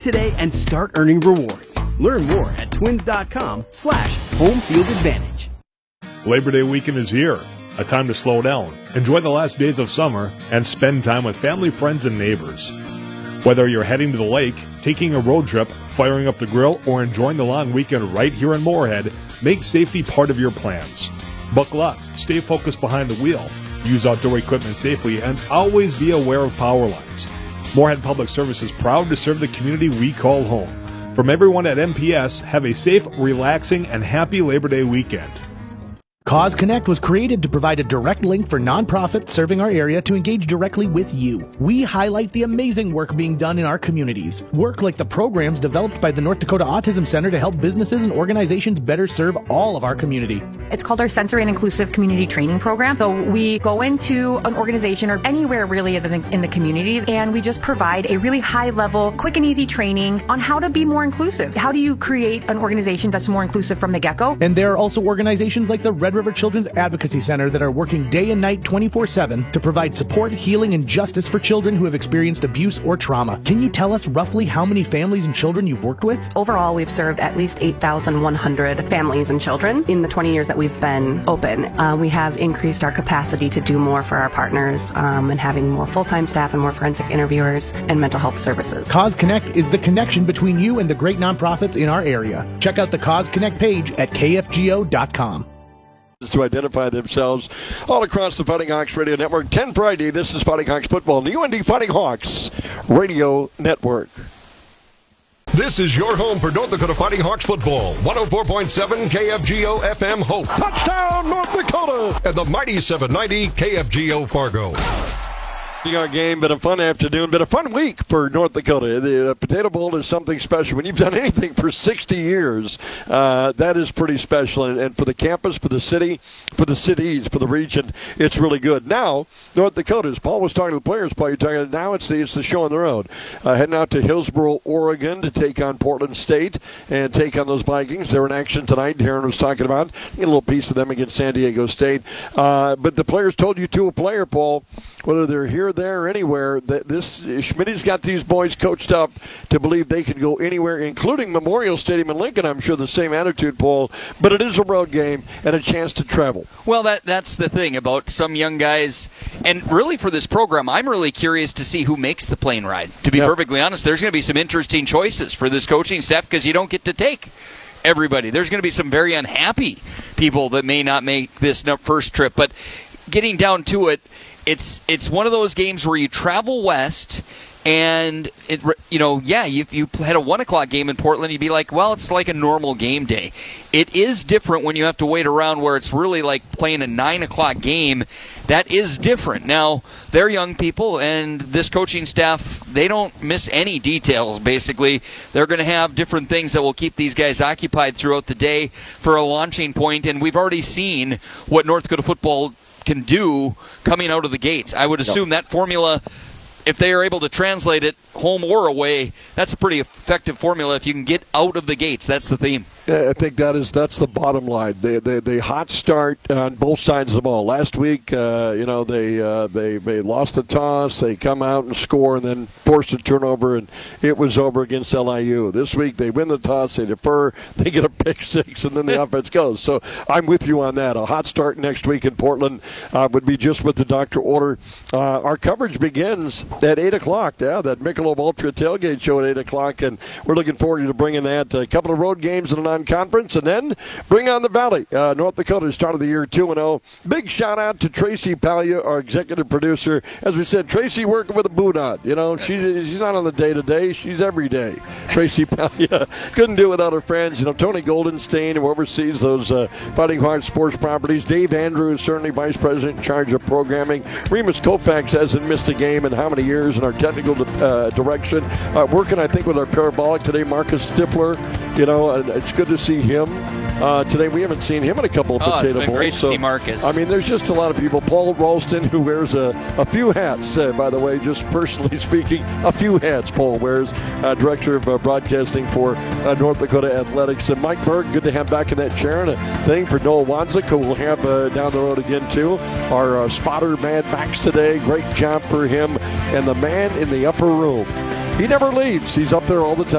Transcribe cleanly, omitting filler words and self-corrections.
today and start earning rewards. Learn more at twins.com/homefieldadvantage. Labor Day weekend is here, a time to slow down, enjoy the last days of summer, and spend time with family, friends, and neighbors. Whether you're heading to the lake, taking a road trip, firing up the grill, or enjoying the long weekend right here in Moorhead, make safety part of your plans. Buckle up, stay focused behind the wheel, use outdoor equipment safely, and always be aware of power lines. Moorhead Public Service is proud to serve the community we call home. From everyone at MPS, have a safe, relaxing, and happy Labor Day weekend. Cause Connect was created to provide a direct link for nonprofits serving our area to engage directly with you. We highlight the amazing work being done in our communities. Work like the programs developed by the North Dakota Autism Center to help businesses and organizations better serve all of our community. It's called our Sensory and Inclusive Community Training Program. So we go into an organization or anywhere really in the community, and we just provide a really high level, quick and easy training on how to be more inclusive. How do you create an organization that's more inclusive from the get-go? And there are also organizations like the Red River Children's Advocacy Center that are working day and night 24/7 to provide support, healing, and justice for children who have experienced abuse or trauma. Can you tell us roughly how many families and children you've worked with? Overall, we've served at least 8,100 families and children in the 20 years that we've been open. We have increased our capacity to do more for our partners and having more full-time staff and more forensic interviewers and mental health services. Cause Connect is the connection between you and the great nonprofits in our area. Check out the Cause Connect page at kfgo.com. To identify themselves all across the Fighting Hawks Radio Network. 10 Friday, this is Fighting Hawks Football on the UND Fighting Hawks Radio Network. This is your home for North Dakota Fighting Hawks football. 104.7 KFGO FM Hope. Touchdown, North Dakota! And the mighty 790 KFGO Fargo. Our game, been a fun afternoon, been a fun week for North Dakota. The Potato Bowl is something special. When you've done anything for 60 years, that is pretty special. And for the campus, for the city, for the cities, for the region, it's really good. Now, North Dakota, as Paul was talking to the players, Paul, you're talking, now it's the show on the road. Heading out to Hillsboro, Oregon to take on Portland State and take on those Vikings. They're in action tonight. Darren was talking about get a little piece of them against San Diego State. But the players told you to a player, Paul, whether they're here, there, or anywhere, that this Schmitty's got these boys coached up to believe they can go anywhere, including Memorial Stadium in Lincoln. I'm sure the same attitude, Paul. But it is a road game and a chance to travel. Well, that's the thing about some young guys. And really for this program, I'm really curious to see who makes the plane ride. To be perfectly honest, there's going to be some interesting choices for this coaching staff because you don't get to take everybody. There's going to be some very unhappy people that may not make this first trip. But getting down to it, it's one of those games where you travel west, and if you had a 1 o'clock game in Portland, you'd be like, well, it's like a normal game day. It is different when you have to wait around where it's really like playing a 9 o'clock game. That is different. Now, they're young people, and this coaching staff, they don't miss any details, basically. They're going to have different things that will keep these guys occupied throughout the day for a launching point, and we've already seen what North Dakota football can do coming out of the gates. I would assume that formula, if they are able to translate it home or away, that's a pretty effective formula if you can get out of the gates. That's the theme. I think that's the bottom line. They hot start on both sides of the ball. Last week, they lost the toss. They come out and score and then force a turnover, and it was over against LIU. This week they win the toss, they defer, they get a pick six, and then the offense goes. So I'm with you on that. A hot start next week in Portland would be just what the doctor ordered. Our coverage begins at 8 o'clock. Yeah, that Michelob Ultra tailgate show at 8 o'clock, and we're looking forward to bringing that. A couple of road games and a non-conference, and then bring on the Valley. North Dakota started the year 2-0. Big shout-out to Tracy Palia, our executive producer. As we said, Tracy working with a boot on. She's not on the day-to-day. She's every day. Tracy Palia couldn't do it without her friends. Tony Goldenstein, who oversees those Fighting Hawks sports properties. Dave Andrews, certainly vice president in charge of programming. Remus Koufax hasn't missed a game in how many years in our technical direction. Working, I think, with our parabolic today, Marcus Stifler. It's good to see him. Today we haven't seen him in a couple of Potato Bowls. It's been great to see Marcus. I mean, there's just a lot of people. Paul Ralston, who wears a few hats, by the way, just personally speaking, a few hats Paul wears. Director of broadcasting for North Dakota Athletics. And Mike Berg, good to have back in that chair. And a thing for Noah Wanzik, who we'll have down the road again, too. Our spotter, Mad Max, today. Great job for him. And the man in the upper room, he never leaves. He's up there all the time.